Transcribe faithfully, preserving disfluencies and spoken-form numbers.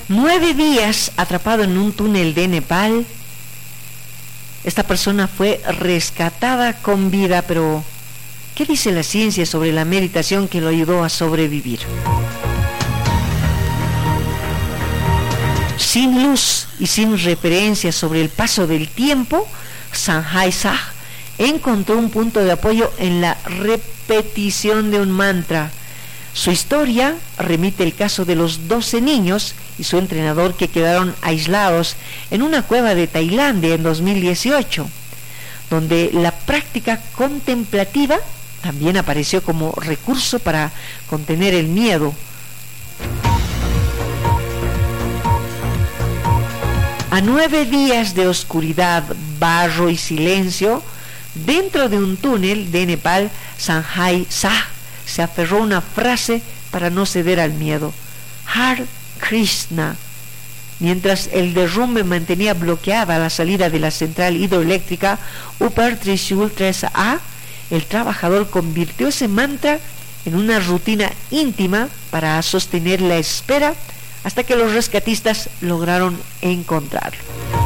Nueve días atrapado en un túnel de Nepal. Esta persona fue rescatada con vida, pero ¿qué dice la ciencia sobre la meditación que lo ayudó a sobrevivir? Sin luz y sin referencia sobre el paso del tiempo, Sanjay Sah encontró un punto de apoyo en la repetición de un mantra. Su historia remite el caso de los doce niños y su entrenador que quedaron aislados en una cueva de Tailandia en dos mil dieciocho, donde la práctica contemplativa también apareció como recurso para contener el miedo. A nueve días de oscuridad, barro y silencio, dentro de un túnel de Nepal, Sanjay Sah se aferró a una frase para no ceder al miedo: Hare Krishna. Mientras el derrumbe mantenía bloqueada la salida de la central hidroeléctrica Upar Trishul tres A, el trabajador convirtió ese mantra en una rutina íntima para sostener la espera hasta que los rescatistas lograron encontrarlo.